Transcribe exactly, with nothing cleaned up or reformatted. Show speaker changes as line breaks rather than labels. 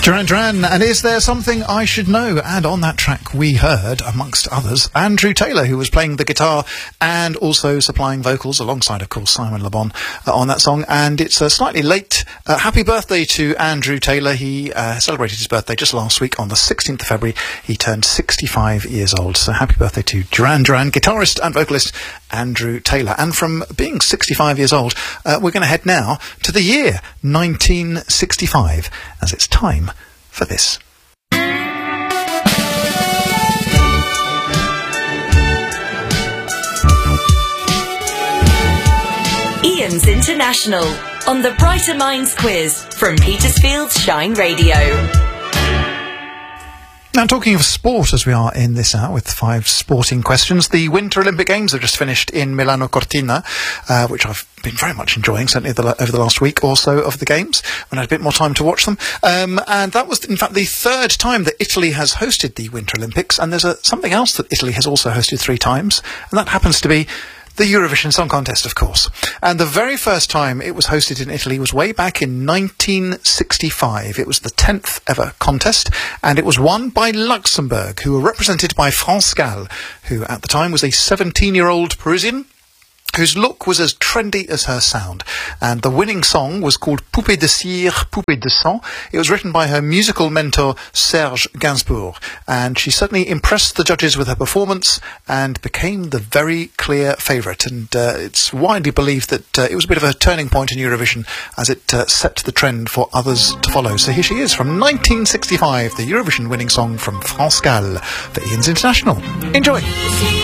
Duran Duran, and Is There Something I Should Know? And on that track we heard, amongst others, Andrew Taylor, who was playing the guitar and also supplying vocals alongside, of course, Simon Le Bon uh, on that song. And it's uh, slightly late. Uh, happy birthday to Andrew Taylor. He uh, celebrated his birthday just last week on the sixteenth of February. He turned sixty-five years old. So happy birthday to Duran Duran, guitarist and vocalist Andrew Taylor. And from being sixty-five years old, uh, we're going to head now to the year nineteen sixty-five, as it's time for this.
Ian's International on the Brighter Minds quiz from Petersfield's Shine Radio.
Now, talking of sport, as we are in this hour with five sporting questions, the Winter Olympic Games have just finished in Milano Cortina, uh, which I've been very much enjoying, certainly the, over the last week or so of the Games, when I had a bit more time to watch them. Um, and that was, in fact, the third time that Italy has hosted the Winter Olympics. And there's a, something else that Italy has also hosted three times, and that happens to be the Eurovision Song Contest, of course. And the very first time it was hosted in Italy was way back in nineteen sixty-five. It was the tenth ever contest, and it was won by Luxembourg, who were represented by France Gall, who at the time was a seventeen-year-old Parisian whose look was as trendy as her sound. And the winning song was called Poupée de cire, Poupée de sang. It was written by her musical mentor, Serge Gainsbourg. And she certainly impressed the judges with her performance and became the very clear favourite. And uh, it's widely believed that uh, it was a bit of a turning point in Eurovision as it uh, set the trend for others to follow. So here she is from nineteen sixty-five, the Eurovision winning song from France Gall for Ian's International. Enjoy!